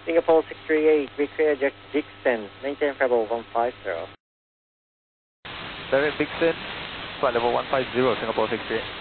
Singapore 638, require Dixon, maintain flight level 150. Direct Dixon, flight level 150, Singapore 638.